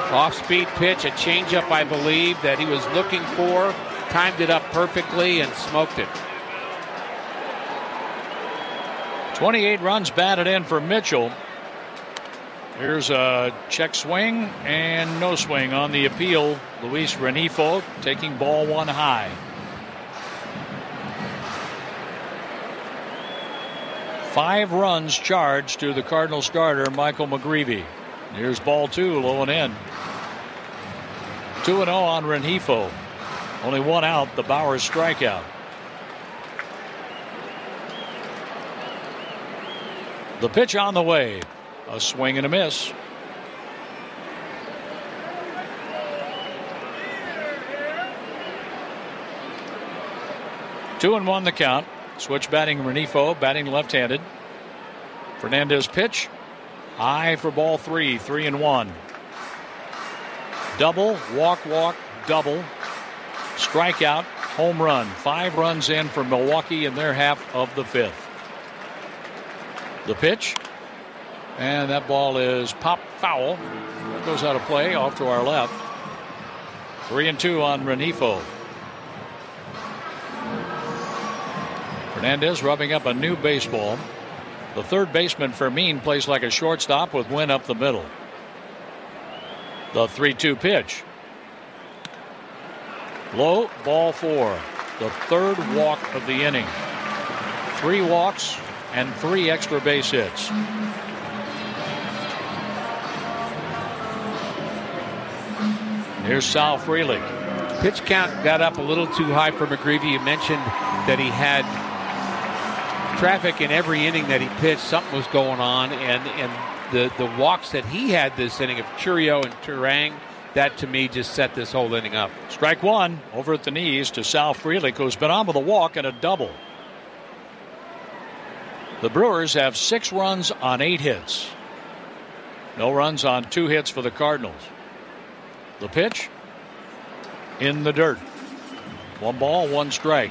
Off-speed pitch, a changeup, I believe, that he was looking for. Timed it up perfectly and smoked it. 28 runs batted in for Mitchell. Here's a check swing and no swing on the appeal. Luis Rengifo taking ball one high. Five runs charged to the Cardinal starter, Michael McGreevy. Here's ball two, low and in. 2-0 on Rengifo. Only one out, the Bauers strikeout. The pitch on the way. A swing and a miss. Two and one the count. Switch batting Rengifo, batting left-handed. Fernandez pitch. High for ball three, 3-1. Double, walk, double. Strikeout, home run. 5 runs in for Milwaukee in their half of the fifth. The pitch. And that ball is popped foul. That goes out of play off to our left. 3-2 on Rengifo. Fernandez rubbing up a new baseball. The third baseman, Fermin, plays like a shortstop with Wynn up the middle. The 3-2 pitch. Low, ball 4. The third walk of the inning. 3 walks and 3 extra base hits. Here's Sal Frelick. Pitch count got up a little too high for McGreevy. You mentioned that he had traffic in every inning that he pitched. Something was going on, and the walks that he had this inning of Churio and Turang, that to me just set this whole inning up. Strike one over at the knees to Sal Frelick, who's been on with a walk and a double. The Brewers have 6 runs on 8 hits. No runs on 2 hits for the Cardinals. The pitch in the dirt. 1 ball, 1 strike.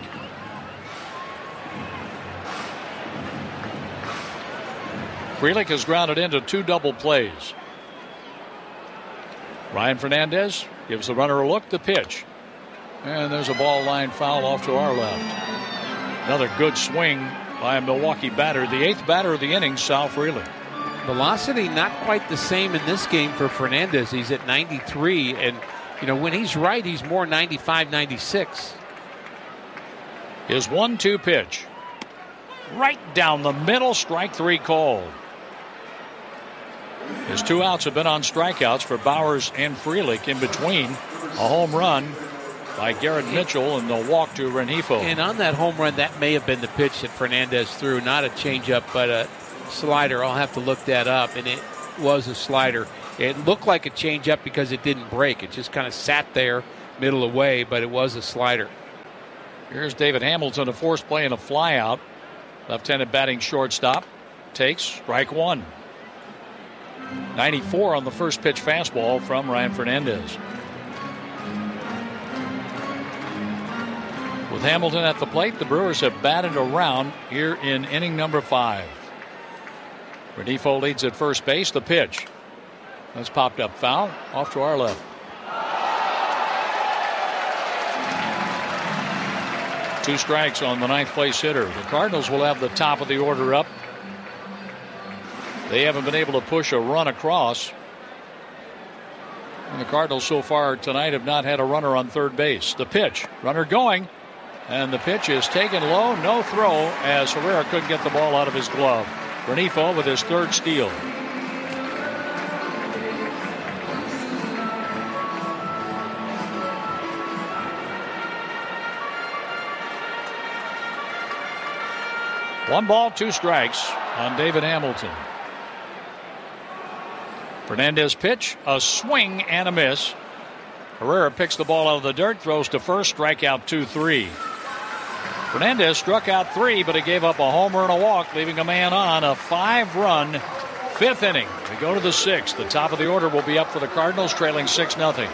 Frelick has grounded into 2 double plays. Ryan Fernandez gives the runner a look. The pitch. And there's a ball line foul off to our left. Another good swing by a Milwaukee batter. The 8th batter of the inning, Sal Frelick. Velocity not quite the same in this game for Fernandez. He's at 93, and when he's right, he's more 95, 96. His 1-2 pitch. Right down the middle, strike 3 called. His 2 outs have been on strikeouts for Bauers and Frelick. In between, a home run by Garrett Mitchell and the walk to Rengifo. And on that home run, that may have been the pitch that Fernandez threw. Not a changeup, but a slider. I'll have to look that up, and it was a slider. It looked like a changeup because it didn't break. It just kind of sat there middle away, but it was a slider. Here's David Hamilton, a forced play and a fly out. Left-handed batting shortstop. Takes strike 1. 94 on the first pitch fastball from Ryan Fernandez. With Hamilton at the plate, the Brewers have batted around here in inning number 5. Rengifo leads at first base. The pitch. That's popped up foul off to our left. 2 strikes on the 9th place hitter. The Cardinals will have the top of the order up. They haven't been able to push a run across. And the Cardinals so far tonight have not had a runner on third base. The pitch. Runner going. And the pitch is taken low. No throw as Herrera couldn't get the ball out of his glove. Rengifo with his 3rd steal. One ball, 2 strikes on David Hamilton. Fernandez pitch, a swing and a miss. Herrera picks the ball out of the dirt, throws to first, strikeout 2-3. Fernandez struck out 3, but he gave up a homer and a walk, leaving a man on. A 5-run 5th inning. We go to the 6th. The top of the order will be up for the Cardinals, trailing 6-0.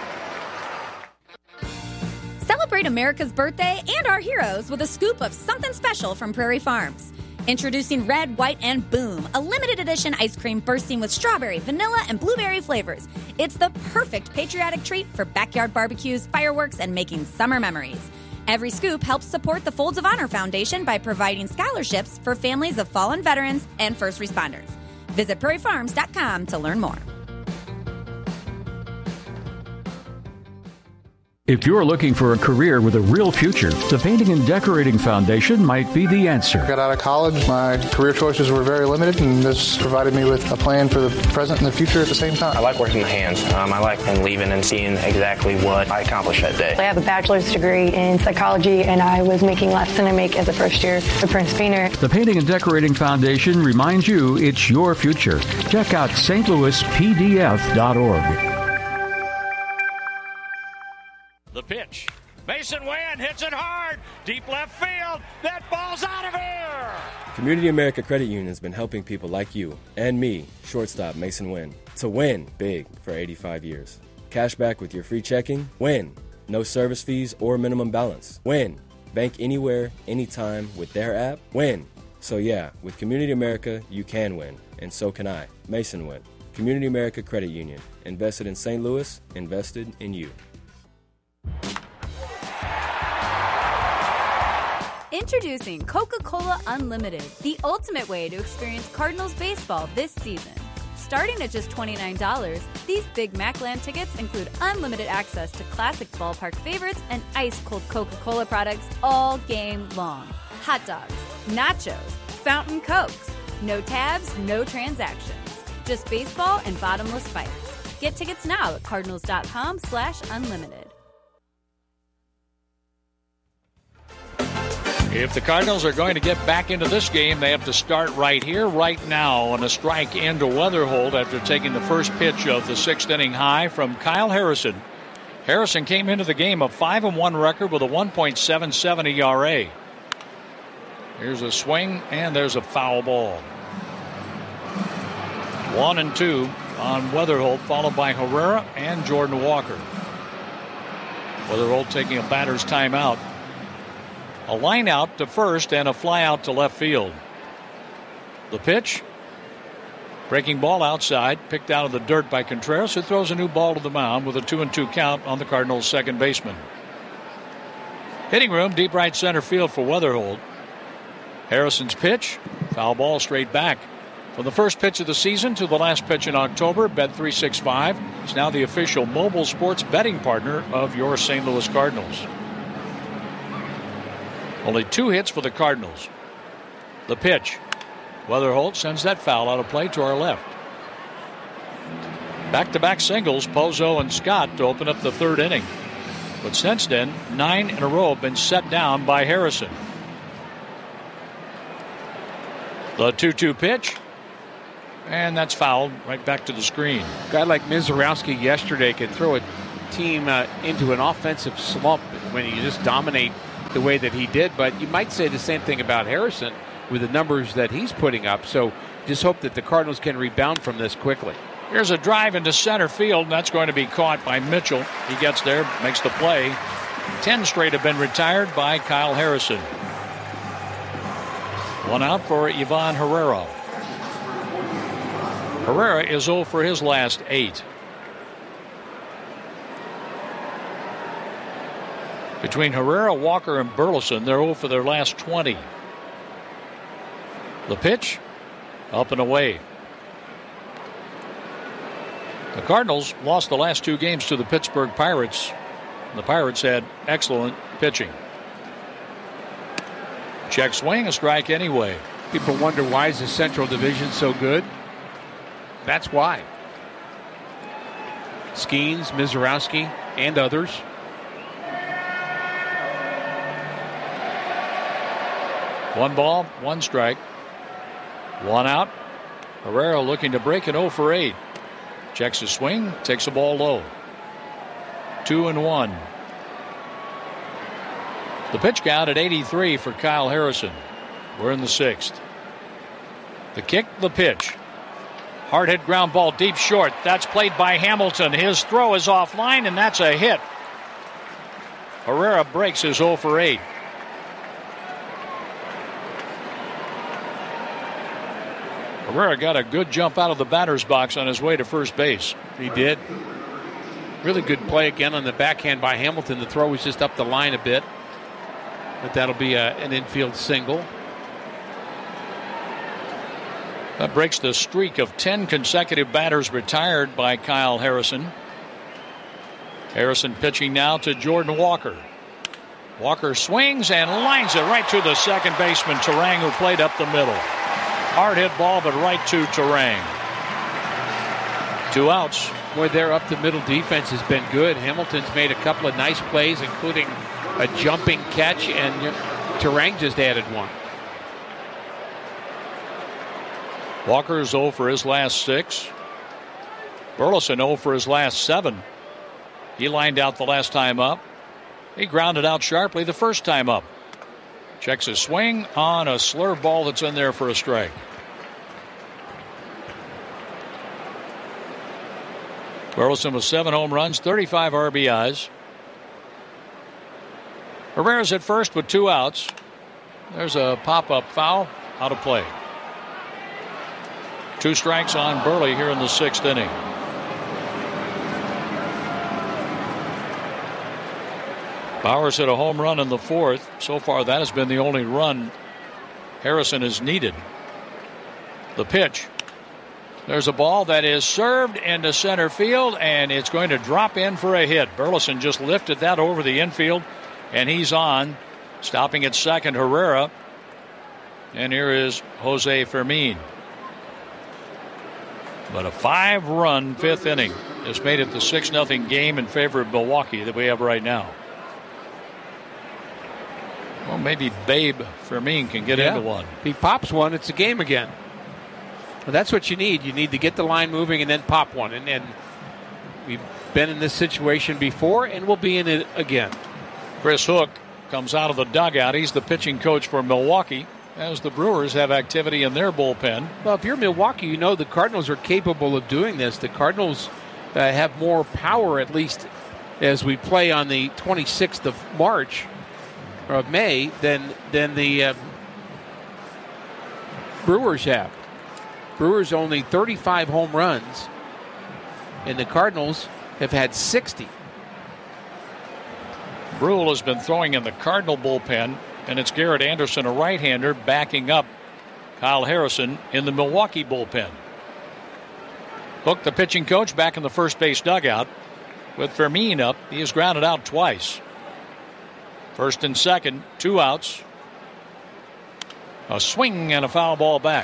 Celebrate America's birthday and our heroes with a scoop of something special from Prairie Farms. Introducing Red, White, and Boom, a limited edition ice cream bursting with strawberry, vanilla, and blueberry flavors. It's the perfect patriotic treat for backyard barbecues, fireworks, and making summer memories. Every scoop helps support the Folds of Honor Foundation by providing scholarships for families of fallen veterans and first responders. Visit prairiefarms.com to learn more. If you're looking for a career with a real future, the Painting and Decorating Foundation might be the answer. I got out of college, my career choices were very limited, and this provided me with a plan for the present and the future at the same time. I like working with hands. I like leaving and seeing exactly what I accomplished that day. I have a bachelor's degree in psychology, and I was making less than I make as a first year apprentice painter. The Painting and Decorating Foundation reminds you it's your future. Check out stlouispdf.org. The pitch. Mason Wynn hits it hard. Deep left field. That ball's out of here. Community America Credit Union has been helping people like you and me, shortstop Mason Wynn, to win big for 85 years. Cash back with your free checking. Win. No service fees or minimum balance. Win. Bank anywhere, anytime with their app. Win. So yeah, with Community America, you can win. And so can I. Mason Wynn. Community America Credit Union. Invested in St. Louis. Invested in you. Introducing Coca-Cola Unlimited, the ultimate way to experience Cardinals baseball this season. Starting at just $29, these Big Macland tickets include unlimited access to classic ballpark favorites and ice-cold Coca-Cola products all game long. Hot dogs, nachos, fountain cokes. No tabs, no transactions. Just baseball and bottomless fights. Get tickets now at cardinals.com/unlimited. If the Cardinals are going to get back into this game, they have to start right here, right now, on a strike into Weatherholt after taking the first pitch of the sixth inning high from Kyle Harrison. Harrison came into the game a 5-1 record with a 1.77 ERA. Here's a swing, and there's a foul ball. 1-2 on Weatherholt, followed by Herrera and Jordan Walker. Weatherholt taking a batter's timeout. A line out to first and a fly out to left field. The pitch. Breaking ball outside, picked out of the dirt by Contreras, who throws a new ball to the mound with a 2-2 count on the Cardinals' second baseman. Hitting room, deep right center field for Weatherholt. Harrison's pitch, foul ball straight back. From the first pitch of the season to the last pitch in October, Bet365 is now the official mobile sports betting partner of your St. Louis Cardinals. Only 2 hits for the Cardinals. The pitch. Weatherholt sends that foul out of play to our left. Back-to-back singles, Pozo and Scott, to open up the third inning. But since then, 9 in a row have been set down by Harrison. The 2-2 pitch. And that's fouled right back to the screen. A guy like Mizorowski yesterday could throw a team into an offensive slump when you just dominate the way that he did, but you might say the same thing about Harrison with the numbers that he's putting up. So just hope that the Cardinals can rebound from this quickly. Here's a drive into center field, and that's going to be caught by Mitchell. He gets there, makes the play. 10 straight have been retired by Kyle Harrison. 1 out for Ivan Herrera. Herrera is 0 for his last 8. Between Herrera, Walker, and Burleson, they're 0 for their last 20. The pitch, up and away. The Cardinals lost the last 2 games to the Pittsburgh Pirates. The Pirates had excellent pitching. Check swing, a strike anyway. People wonder, why is the Central Division so good? That's why. Skeens, Mizorowski, and others. One ball, 1 strike. 1 out. Herrera looking to break an 0 for 8. Checks his swing, takes the ball low. 2-1. The pitch count at 83 for Kyle Harrison. We're in the 6th. The kick, the pitch. Hard hit ground ball deep short. That's played by Hamilton. His throw is offline, and that's a hit. Herrera breaks his 0 for 8. Herrera got a good jump out of the batter's box on his way to first base. He did. Really good play again on the backhand by Hamilton. The throw was just up the line a bit. But that'll be an infield single. That breaks the streak of 10 consecutive batters retired by Kyle Harrison. Harrison pitching now to Jordan Walker. Walker swings and lines it right to the second baseman, Turang, who played up the middle. Hard hit ball, but right to Turang. 2 outs. Boy, their up the middle defense has been good. Hamilton's made a couple of nice plays, including a jumping catch, and Turang just added one. Walker's 0 for his last 6. Burleson 0 for his last 7. He lined out the last time up. He grounded out sharply the first time up. Checks his swing on a slurve ball that's in there for a strike. Burleson with 7 home runs, 35 RBIs. Herrera's at first with 2 outs. There's a pop-up foul, out of play. 2 strikes on Burley here in the 6th inning. Bowers hit a home run in the 4th. So far, that has been the only run Harrison has needed. The pitch. There's a ball that is served into center field, and it's going to drop in for a hit. Burleson just lifted that over the infield, and he's on. Stopping at second, Herrera. And here is Jose Fermin. But a 5-run 5th inning has made it the 6-0 game in favor of Milwaukee that we have right now. Well, maybe Babe Fermin can get into one. If he pops one, it's a game again. Well, that's what you need. You need to get the line moving and then pop one. And we've been in this situation before, and we'll be in it again. Chris Hook comes out of the dugout. He's the pitching coach for Milwaukee, as the Brewers have activity in their bullpen. Well, if you're Milwaukee, you know the Cardinals are capable of doing this. The Cardinals have more power, at least as we play on the 26th of March. Of May than the Brewers have. Brewers only 35 home runs, and the Cardinals have had 60. Brule has been throwing in the Cardinal bullpen, and it's Garrett Anderson, a right-hander, backing up Kyle Harrison in the Milwaukee bullpen. Hook, the pitching coach, back in the first base dugout. With Fermin up, he has grounded out twice. First and second, 2 outs. A swing and a foul ball back.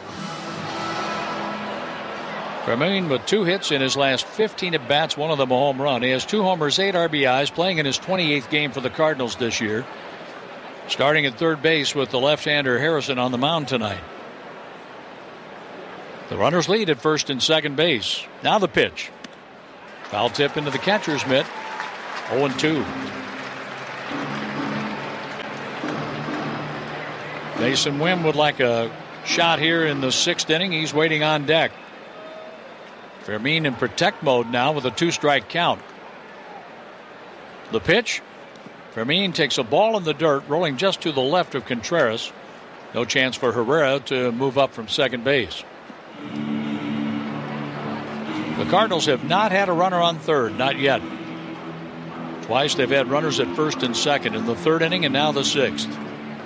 Fermin with 2 hits in his last 15 at-bats, one of them a home run. He has 2 homers, 8 RBIs, playing in his 28th game for the Cardinals this year. Starting at third base with the left-hander Harrison on the mound tonight. The runners lead at first and second base. Now the pitch. Foul tip into the catcher's mitt. 0-2. Mason Wynn would like a shot here in the 6th inning. He's waiting on deck. Fermin in protect mode now with a 2-strike count. The pitch. Fermin takes a ball in the dirt, rolling just to the left of Contreras. No chance for Herrera to move up from second base. The Cardinals have not had a runner on third, not yet. Twice they've had runners at first and second in the 3rd inning and now the 6th.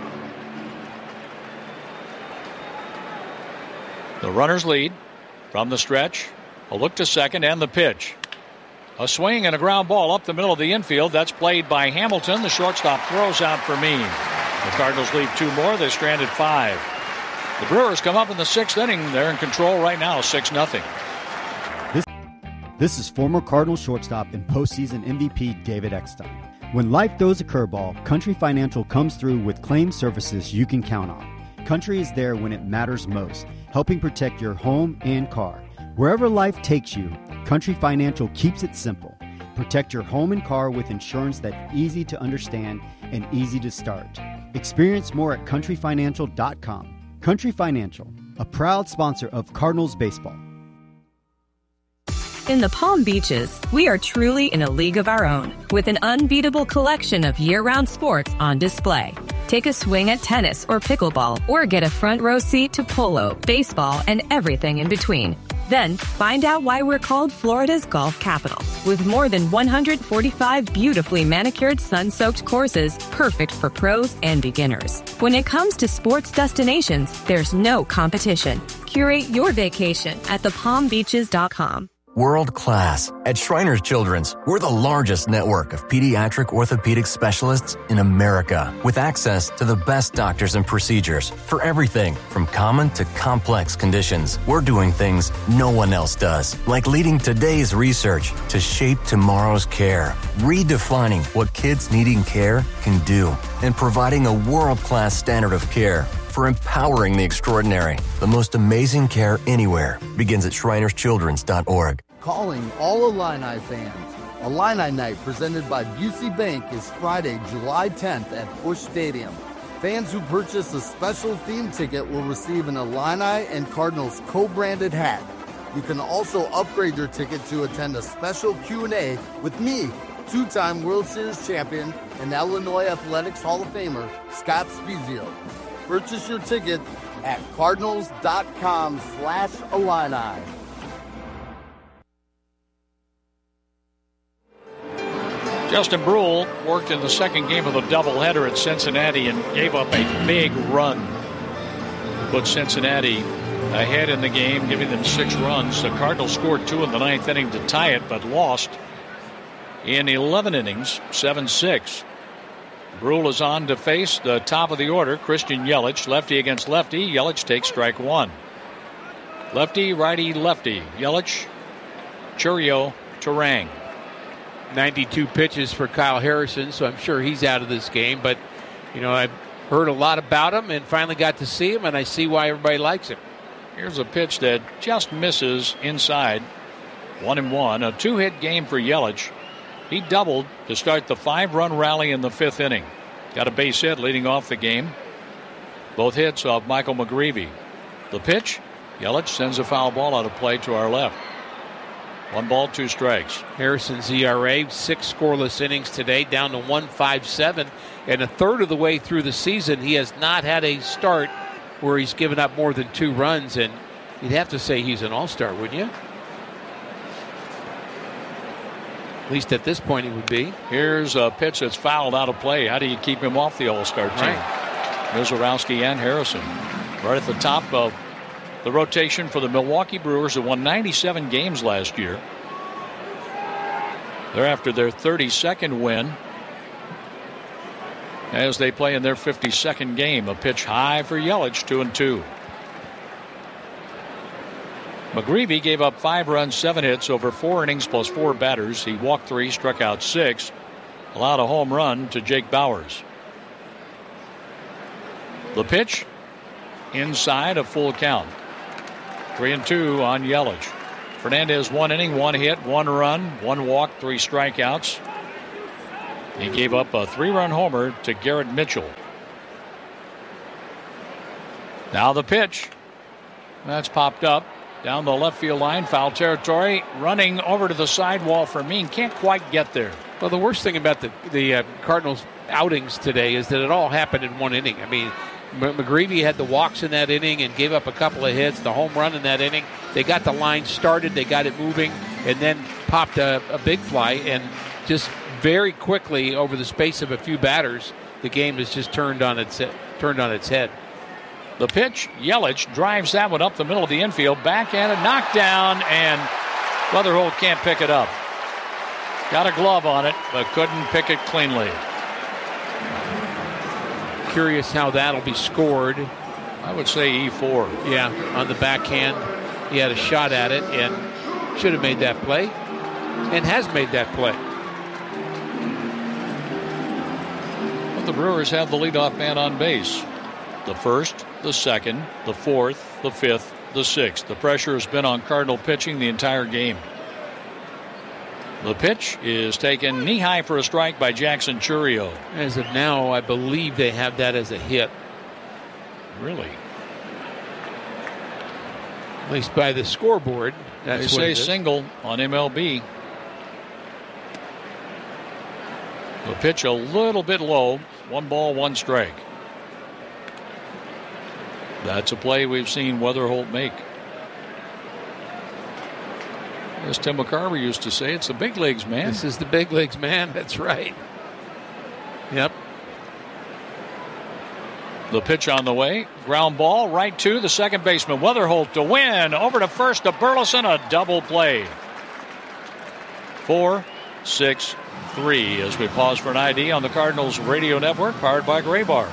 The runners lead from the stretch. A look to second and the pitch. A swing and a ground ball up the middle of the infield. That's played by Hamilton. The shortstop throws out Fermin. The Cardinals leave 2 more. They stranded 5. The Brewers come up in the 6th inning. They're in control right now, 6-0. This is former Cardinals shortstop and postseason MVP David Eckstein. When life throws a curveball, Country Financial comes through with claim services you can count on. Country is there when it matters most, helping protect your home and car. Wherever life takes you, Country Financial keeps it simple. Protect your home and car with insurance that's easy to understand and easy to start. Experience more at countryfinancial.com. Country Financial, a proud sponsor of Cardinals baseball. In the Palm Beaches, we are truly in a league of our own, with an unbeatable collection of year-round sports on display. Take a swing at tennis or pickleball, or get a front row seat to polo, baseball, and everything in between. Then, find out why we're called Florida's Golf Capital, with more than 145 beautifully manicured sun-soaked courses perfect for pros and beginners. When it comes to sports destinations, there's no competition. Curate your vacation at thepalmbeaches.com. World class. At Shriners Children's, we're the largest network of pediatric orthopedic specialists in America, with access to the best doctors and procedures for everything from common to complex conditions. We're doing things no one else does, like leading today's research to shape tomorrow's care, redefining what kids needing care can do, and providing a world-class standard of care for empowering the extraordinary. The most amazing care anywhere begins at ShrinersChildren's.org. Calling all Illini fans. Illini Night presented by Busey Bank is Friday, July 10th at Busch Stadium. Fans who purchase a special theme ticket will receive an Illini and Cardinals co-branded hat. You can also upgrade your ticket to attend a special Q&A with me, two-time World Series champion and Illinois Athletics Hall of Famer Scott Spiezio. Purchase your ticket at cardinals.com/Illini. Justin Brule worked in the second game of the doubleheader at Cincinnati and gave up a big run. Put Cincinnati ahead in the game, giving them 6 runs. The Cardinals scored 2 in the 9th inning to tie it, but lost in 11 innings, 7-6. Brule is on to face the top of the order, Christian Yelich. Lefty against lefty. Yelich takes strike 1. Lefty, righty, lefty. Yelich, Chourio, Turang. 92 pitches for Kyle Harrison, so I'm sure he's out of this game. But, you know, I've heard a lot about him and finally got to see him, and I see why everybody likes him. Here's a pitch that just misses inside. 1-1. A 2-hit game for Yelich. He doubled to start the 5-run rally in the 5th inning. Got a base hit leading off the game. Both hits off Michael McGreevy. The pitch, Yelich sends a foul ball out of play to our left. 1 ball, 2 strikes. Harrison's ERA, 6 scoreless innings today, down to 1.57. And a third of the way through the season, he has not had a start where he's given up more than 2 runs. And you'd have to say he's an all-star, wouldn't you? At least at this point he would be. Here's a pitch that's fouled out of play. How do you keep him off the all-star team? Right. Mizorowski and Harrison. Right at the top of the rotation for the Milwaukee Brewers, who won 97 games last year. They're after their 32nd win as they play in their 52nd game. A pitch high for Yelich, 2-2. McGreevy gave up 5 runs, 7 hits over 4 innings plus 4 batters. He walked 3, struck out 6, allowed a home run to Jake Bauers. The pitch, inside, a full count. 3-2 on Yelich. Fernandez 1 inning, 1 hit, 1 run, 1 walk, 3 strikeouts. He gave up a 3-run homer to Garrett Mitchell. Now the pitch. That's popped up down the left field line, foul territory, running over to the sidewall for Mean. Can't quite get there. Well, the worst thing about the Cardinals outings today is that it all happened in 1 inning. I mean, McGreevy had the walks in that inning and gave up a couple of hits, the home run in that inning. They got the line started, they got it moving, and then popped a big fly. And just very quickly, over the space of a few batters, the game has just turned on its head. The pitch, Yelich drives that one up the middle of the infield, backhanded, knocked down, and Leatherholt can't pick it up. Got a glove on it, but couldn't pick it cleanly. Curious how that'll be scored. I would say E4. Yeah, on the backhand. He had a shot at it and should have made that play and has made that play. But the Brewers have the leadoff man on base. The first, the second, the fourth, the fifth, the sixth. The pressure has been on Cardinal pitching the entire game. The pitch is taken knee high for a strike by Jackson Chourio. As of now, I believe they have that as a hit. Really? At least by the scoreboard. That's they say single on MLB. The pitch a little bit low. 1 ball, 1 strike. That's a play we've seen Weatherholt make. As Tim McCarver used to say, it's the big leagues, man. This is the big leagues, man. That's right. Yep. The pitch on the way. Ground ball right to the second baseman. Weatherholt to win. Over to first to Burleson. A double play. 4-6-3 as we pause for an ID on the Cardinals radio network powered by Gray Bar.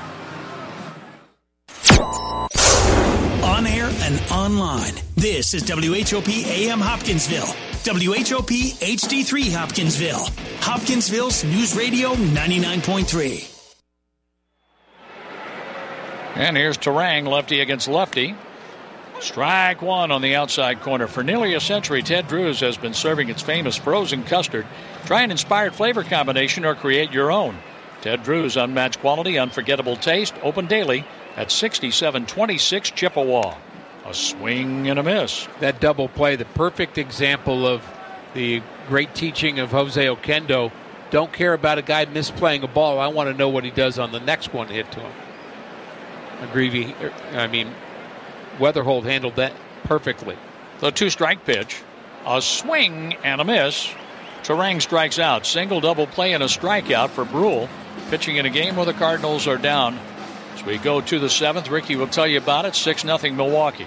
On air and online. This is WHOP AM Hopkinsville. WHOP HD3 Hopkinsville. Hopkinsville's News Radio 99.3. And here's Terang, lefty against lefty. Strike one on the outside corner. For nearly a century, Ted Drewes has been serving its famous frozen custard. Try an inspired flavor combination or create your own. Ted Drewes, unmatched quality, unforgettable taste. Open daily at 6726 Chippewa. A swing and a miss. That double play, the perfect example of the great teaching of Jose Oquendo. Don't care about a guy misplaying a ball. I want to know what he does on the next one hit to him. Weatherholt handled that perfectly. The 2-strike pitch. A swing and a miss. Terang strikes out. Single, double play, and a strikeout for Brule. Pitching in a game where the Cardinals are down. As we go to the 7th, Ricky will tell you about it. 6-0 Milwaukee.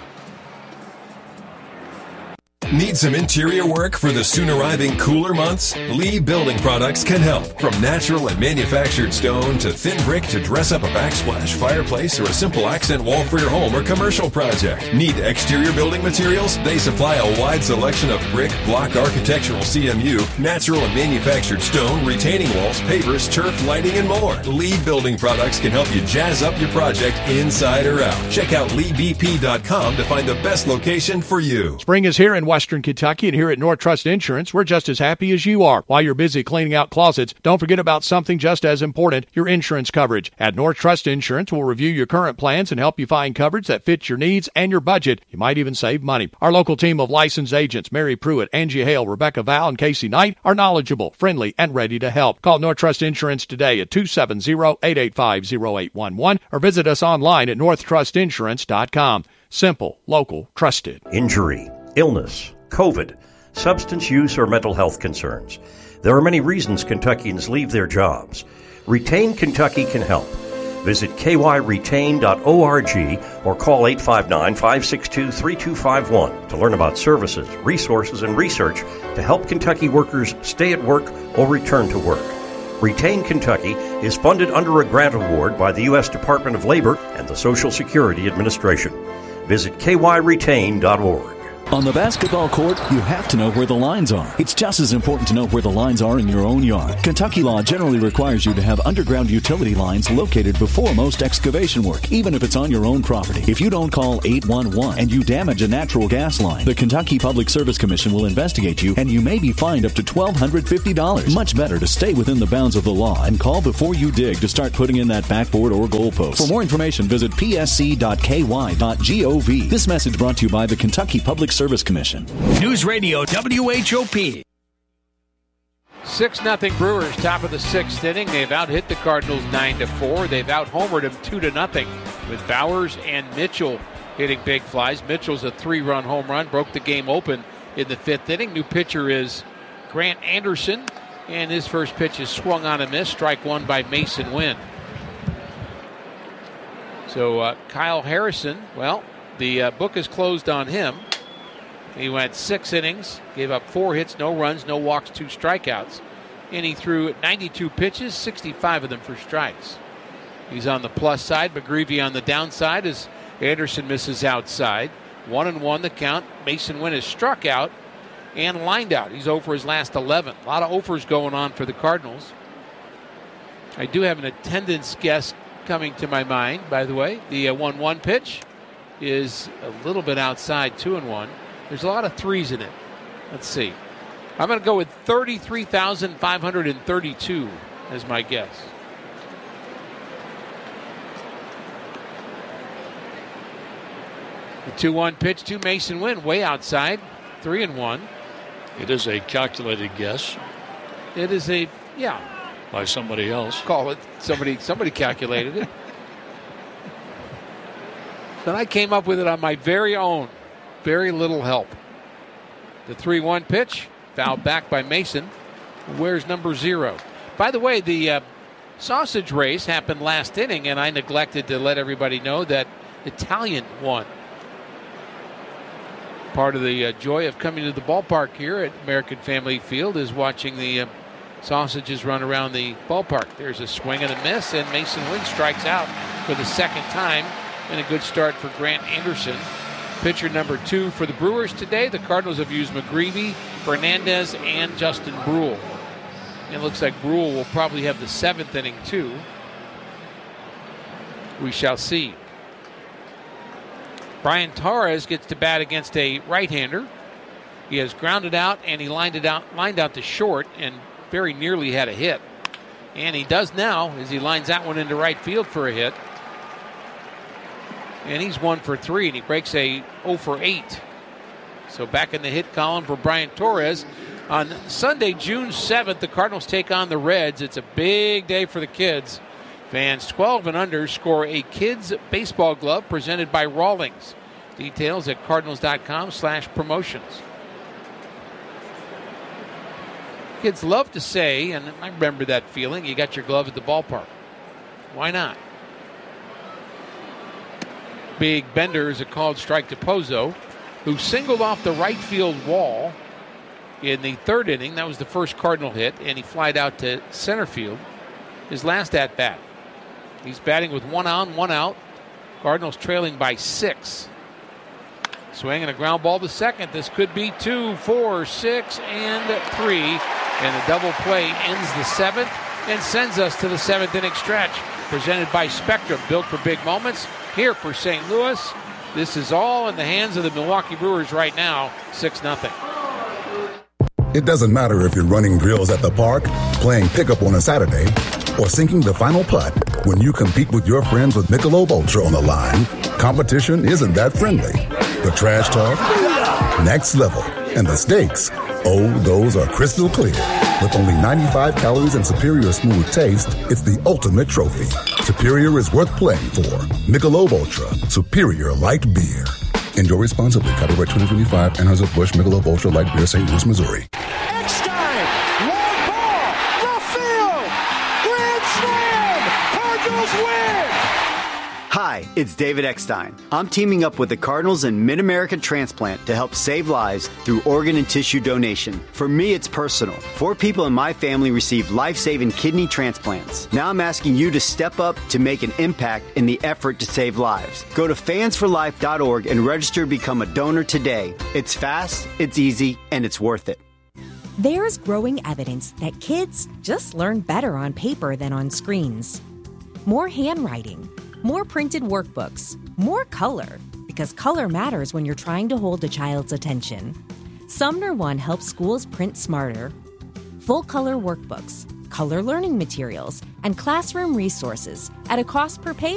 Need some interior work for the soon arriving cooler months? Lee Building Products can help. From natural and manufactured stone to thin brick to dress up a backsplash fireplace or a simple accent wall for your home or commercial project. Need exterior building materials? They supply a wide selection of brick, block, architectural CMU, natural and manufactured stone, retaining walls, pavers, turf, lighting, and more. Lee Building Products can help you jazz up your project inside or out. Check out LeeBP.com to find the best location for you. Spring is here in Western Kentucky, and here at North Trust Insurance, we're just as happy as you are. While you're busy cleaning out closets, don't forget about something just as important, your insurance coverage. At North Trust Insurance, we'll review your current plans and help you find coverage that fits your needs and your budget. You might even save money. Our local team of licensed agents, Mary Pruitt, Angie Hale, Rebecca Val, and Casey Knight, are knowledgeable, friendly, and ready to help. Call North Trust Insurance today at 270-885-0811 or visit us online at northtrustinsurance.com. Simple, local, trusted. Injury, illness, COVID, substance use, or mental health concerns. There are many reasons Kentuckians leave their jobs. Retain Kentucky can help. Visit kyretain.org or call 859-562-3251 to learn about services, resources, and research to help Kentucky workers stay at work or return to work. Retain Kentucky is funded under a grant award by the U.S. Department of Labor and the Social Security Administration. Visit kyretain.org. On the basketball court, you have to know where the lines are. It's just as important to know where the lines are in your own yard. Kentucky law generally requires you to have underground utility lines located before most excavation work, even if it's on your own property. If you don't call 811 and you damage a natural gas line, the Kentucky Public Service Commission will investigate you, and you may be fined up to $1,250. Much better to stay within the bounds of the law and call before you dig to start putting in that backboard or goalpost. For more information, visit psc.ky.gov. This message brought to you by the Kentucky Public Service Commission. News Radio WHOP. 6-0 Brewers, top of the 6th inning. They've out-hit the Cardinals 9-4. They've out-homered them 2-0 with Bowers and Mitchell hitting big flies. Mitchell's a 3-run home run, broke the game open in the 5th inning. New pitcher is Grant Anderson, and his first pitch is swung on a miss. Strike one by Mason Wynn. So Kyle Harrison, well, the book is closed on him. He went 6 innings, gave up 4 hits, no runs, no walks, 2 strikeouts. And he threw 92 pitches, 65 of them for strikes. He's on the plus side. McGreevy on the downside as Anderson misses outside. 1-1 the count. Mason Wynn is struck out and lined out. He's 0 for his last 11. A lot of 0-fers going on for the Cardinals. I do have an attendance guess coming to my mind, by the way. The 1-1 pitch is a little bit outside, 2-1. There's a lot of 3s in it. Let's see. I'm going to go with 33,532 as my guess. The 2-1 pitch to Mason Wynn, way outside, 3-1. It is a calculated guess. It is a, yeah. By somebody else. Call it. Somebody calculated it. And I came up with it on my very own. Very little help. The 3-1 pitch, fouled back by Mason. Where's number 0? By the way, the sausage race happened last inning, and I neglected to let everybody know that Italian won. Part of the joy of coming to the ballpark here at American Family Field is watching the sausages run around the ballpark. There's a swing and a miss, and Mason Wynn strikes out for the second time, and a good start for Grant Anderson. Pitcher number 2 for the Brewers today. The Cardinals have used McGreevy, Fernandez, and Justin Brule. It looks like Brule will probably have the 7th inning too. We shall see. Brian Torres gets to bat against a right-hander. He has grounded out, and he lined out to short, and very nearly had a hit. And he does now as he lines that one into right field for a hit. And he's 1 for 3, and he breaks a 0 for 8. So back in the hit column for Brian Torres. On Sunday, June 7th, the Cardinals take on the Reds. It's a big day for the kids. Fans 12 and under score a kids' baseball glove presented by Rawlings. Details at cardinals.com/promotions. Kids love to say, and I remember that feeling, you got your glove at the ballpark. Why not? Big bender is a called strike to Pozo, who singled off the right field wall in the 3rd inning. That was the first Cardinal hit, and he flied out to center field. His last at-bat. He's batting with 1 on, 1 out. Cardinals trailing by 6. Swing and a ground ball to second. This could be 2, 4, 6, and 3. And a double play ends the 7th and sends us to the 7th inning stretch. Presented by Spectrum, built for big moments. Here for St. Louis. This is all in the hands of the Milwaukee Brewers right now, 6-0. It doesn't matter if you're running drills at the park, playing pickup on a Saturday, or sinking the final putt. When you compete with your friends with Michelob Ultra on the line, competition isn't that friendly. The trash talk, next level, and the stakes, oh, those are crystal clear. With only 95 calories and superior smooth taste, it's the ultimate trophy. Superior is worth playing for. Michelob Ultra, superior light beer. Enjoy responsibly. Copyright 2025, Anheuser-Busch Michelob Ultra Light Beer, St. Louis, Missouri. Eckstein, long ball, left field, grand slam, Cardinals win. Hi, it's David Eckstein. I'm teaming up with the Cardinals and Mid-America Transplant to help save lives through organ and tissue donation. For me, it's personal. 4 people in my family received life-saving kidney transplants. Now I'm asking you to step up to make an impact in the effort to save lives. Go to fansforlife.org and register to become a donor today. It's fast, it's easy, and it's worth it. There's growing evidence that kids just learn better on paper than on screens. More handwriting, more printed workbooks, more color, because color matters when you're trying to hold a child's attention. Sumner One helps schools print smarter. Full color workbooks, color learning materials, and classroom resources at a cost per page